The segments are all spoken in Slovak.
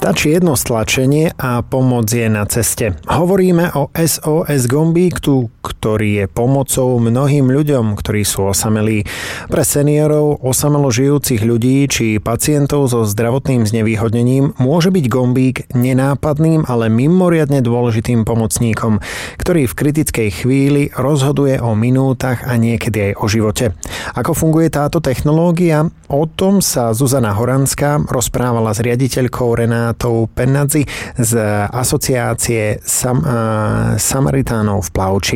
Stačí jedno stlačenie a pomoc je na ceste. Hovoríme o SOS gombíku, ktorý je pomocou mnohým ľuďom, ktorí sú osamelí. Pre seniorov, osamelo žijúcich ľudí či pacientov so zdravotným znevýhodnením môže byť gombík nenápadným, ale mimoriadne dôležitým pomocníkom, ktorý v kritickej chvíli rozhoduje o minútach a niekedy aj o živote. Ako funguje táto technológia? O tom sa Zuzana Horanská rozprávala s riaditeľkou Renátou Pennadzi z asociácie Samaritánov v Plavči.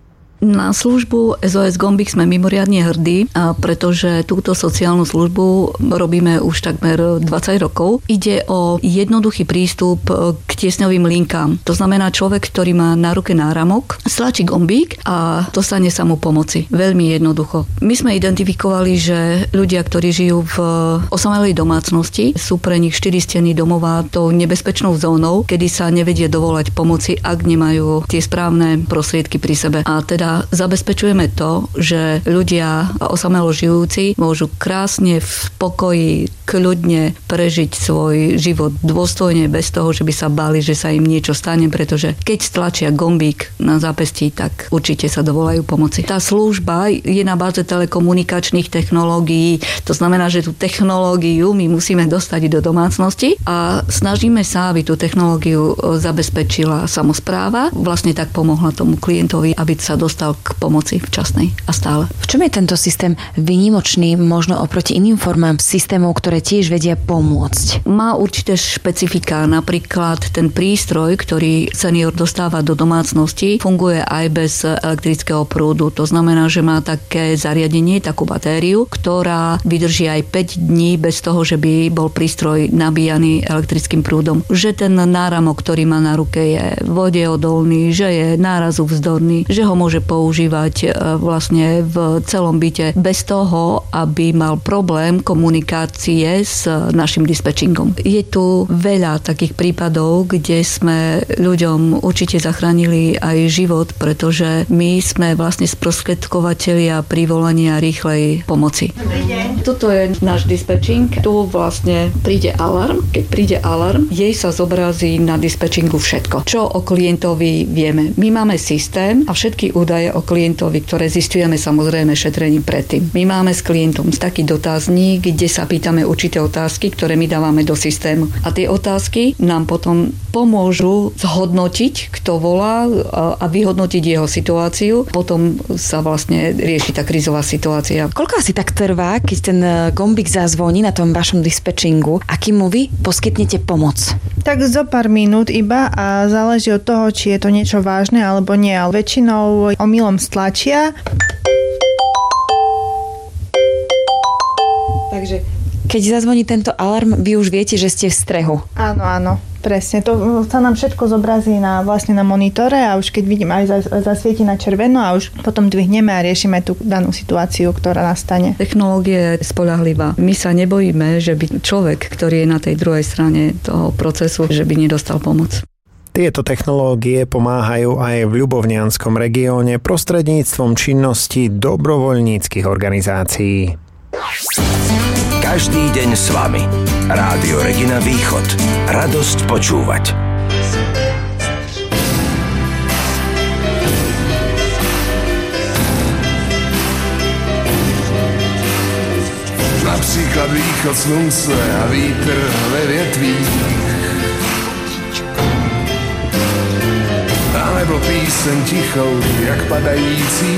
Na službu SOS Gombík sme mimoriadne hrdí, pretože túto sociálnu službu robíme už takmer 20 rokov. Ide o jednoduchý prístup k tiesňovým linkám. To znamená človek, ktorý má na ruke náramok, stlačí gombík a dostane sa mu pomoci. Veľmi jednoducho. My sme identifikovali, že ľudia, ktorí žijú v osamelej domácnosti, sú pre nich 4 steny domova tou nebezpečnou zónou, kedy sa nevedia dovolať pomoci, ak nemajú tie správne prostriedky pri sebe. A teda zabezpečujeme to, že ľudia osamelo žijúci môžu krásne v pokoji, kľudne prežiť svoj život dôstojne bez toho, že by sa báli, že sa im niečo stane, pretože keď stlačia gombík na zápestí, tak určite sa dovolajú pomoci. Tá služba je na báze telekomunikačných technológií, to znamená, že tú technológiu my musíme dostať do domácnosti a snažíme sa, aby tú technológiu zabezpečila samospráva. Vlastne tak pomohla tomu klientovi, aby sa dostal k pomoci včasnej a stále. V čom je tento systém výnimočný možno oproti iným formám systémov, ktoré tiež vedia pomôcť? Má určité špecifika, napríklad ten prístroj, ktorý senior dostáva do domácnosti, funguje aj bez elektrického prúdu. To znamená, že má také zariadenie, takú batériu, ktorá vydrží aj 5 dní bez toho, že by bol prístroj nabíjaný elektrickým prúdom. Že ten náramok, ktorý má na ruke, je vodeodolný, že je nárazu vzdorný, že ho môže používať vlastne v celom byte bez toho, aby mal problém komunikácie s našim dispečingom. Je tu veľa takých prípadov, kde sme ľuďom určite zachránili aj život, pretože my sme vlastne sprostredkovatelia privolania rýchlej pomoci. Toto je náš dispečing. Tu vlastne príde alarm. Keď príde alarm, jej sa zobrazí na dispečingu všetko, čo o klientovi vieme. My máme systém a všetky údaje o klientovi, ktoré zistujeme samozrejme šetrením predtým. My máme s klientom taký dotazník, kde sa pýtame určité otázky, ktoré my dávame do systému. A tie otázky nám potom pomôžu zhodnotiť, kto volá a vyhodnotiť jeho situáciu. Potom sa vlastne rieši tá krízová situácia. Koľko asi tak trvá, keď ten gombík zazvoní na tom vašom dispečingu a kým mu vy poskytnete pomoc? Tak zo pár minút iba a záleží od toho, či je to niečo vážne alebo nie. Ale väčšinou omylom stlačia. Takže keď zazvoní tento alarm, vy už viete, že ste v strehu. Áno, presne. To sa nám všetko zobrazí na monitore a už keď vidím, aj zasvieti na červeno a už potom dvihneme a riešime tú danú situáciu, ktorá nastane. Technológia je spoľahlivá. My sa nebojíme, že by človek, ktorý je na tej druhej strane toho procesu, že by nedostal pomoc. Tieto technológie pomáhajú aj v ľubovnianskom regióne prostredníctvom činnosti dobrovoľníckych organizácií. Každý deň s vami. Rádio Regina Východ. Radosť počúvať. Například východ slunce a vítr ve větvích. A nebo píseň tichou, jak padající